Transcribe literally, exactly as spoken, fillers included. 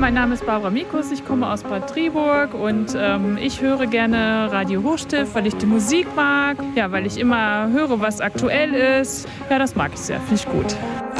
mein Name ist Barbara Mikus, ich komme aus Bad Triburg und ähm, ich höre gerne Radio Hochstift, weil ich die Musik mag, ja, weil ich immer höre, was aktuell ist. Ja, das mag ich sehr, finde ich gut.